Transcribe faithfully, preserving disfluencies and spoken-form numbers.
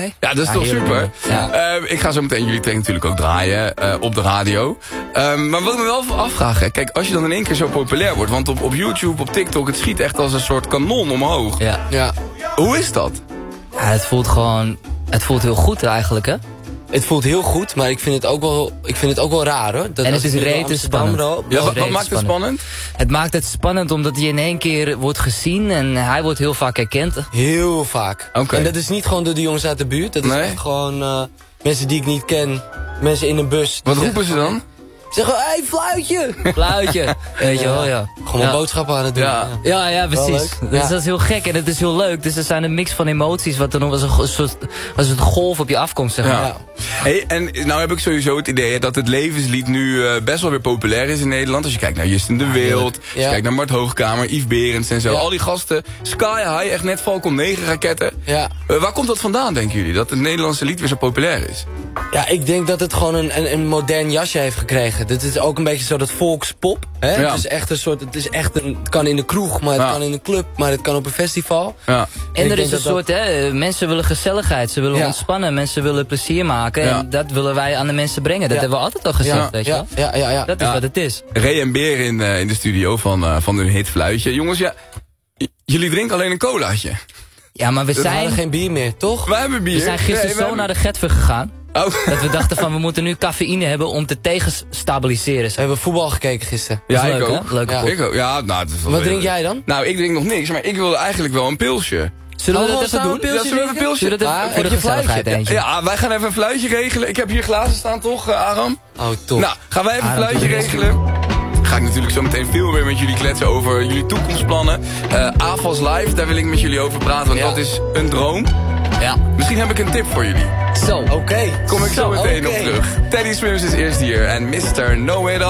mij. Ja, dat is ja, toch super. Ja. Uh, ik ga zo meteen, jullie trainen natuurlijk ook draaien uh, op de radio. Um, maar wat ik me wel afvraag, hè, kijk, als je dan in één keer zo populair wordt, want op, op YouTube, op TikTok, het schiet echt als een soort kanon omhoog. Ja. Ja. Hoe is dat? Ja, het voelt gewoon, het voelt heel goed eigenlijk, hè? Het voelt heel goed, maar ik vind het ook wel, ik vind het ook wel raar, hoor. Dat en het is rete spannend. Loop, ja, wat, wat maakt het spannend? Het maakt het spannend omdat hij in één keer wordt gezien en hij wordt heel vaak herkend. Heel vaak. Okay. En dat is niet gewoon door de jongens uit de buurt. Dat is nee? echt gewoon uh, mensen die ik niet ken. Mensen in een bus. Wat roepen ze dan? Zeggen, hé, hey, fluitje! Fluitje, weet je wel, ja. Gewoon ja. boodschappen aan het doen. Ja, ja, ja precies. Dus ja. dat is heel gek en het is heel leuk. Dus er zijn een mix van emoties wat er nog als een soort, als een golf op je afkomt, zeg maar. Ja. Ja. Hey, en nou heb ik sowieso het idee dat het levenslied nu uh, best wel weer populair is in Nederland. Als je kijkt naar Justin de Wild, ja. als je kijkt naar Mart Hoogkamer, Yves Berends en zo. Ja. Al die gasten, sky high, echt net Falcon negen raketten. Ja. Uh, waar komt dat vandaan, denken jullie? Dat het Nederlandse lied weer zo populair is? Ja, ik denk dat het gewoon een, een, een modern jasje heeft gekregen. Dit is ook een beetje zo dat volkspop. Hè? Ja. Het is echt een soort, het is echt een, het kan in de kroeg, maar het ja. kan in een club, maar het kan op een festival. Ja. En, en er is een dat soort, dat... hè, mensen willen gezelligheid, ze willen ja. ontspannen, mensen willen plezier maken. Ja. En dat willen wij aan de mensen brengen. Dat ja. hebben we altijd al gezegd, ja. weet je wel. Ja, ja, ja, ja. Dat is ja. wat het is. Ray en Beer in, uh, in de studio van, uh, van hun hit Fluitje. Jongens, ja, jullie drinken alleen een colaatje. Ja, maar we we zijn... We geen bier meer, toch? Wij hebben bier. We zijn gisteren nee, zo hebben... naar de Getver gegaan. Oh. Dat we dachten van, we moeten nu cafeïne hebben om te tegenstabiliseren. We hebben voetbal gekeken gisteren. Ja, leuk, ik ook. Leuke ja. Ik ook. Ja, nou, dat is Wat drink jij dan? Nou, ik drink nog niks, maar ik wilde eigenlijk wel een pilsje. Zullen we oh, dat even doen? Ja, zullen we even een pilsje? Zullen we dat even, ah, voor de gezelligheid eentje? Ja, ja, wij gaan even een fluitje regelen. Ik heb hier glazen staan, toch, uh, Aram? Oh, top. Nou, gaan wij even Aram, een fluitje regelen. Ga ik natuurlijk zo meteen veel meer met jullie kletsen over jullie toekomstplannen. Uh, A F A S Live, daar wil ik met jullie over praten, want ja. dat is een droom. Ja. Misschien heb ik een tip voor jullie. Zo. Oké. Kom ik zo, zo meteen okay. op terug. Teddy Swims is eerst hier en mister No Way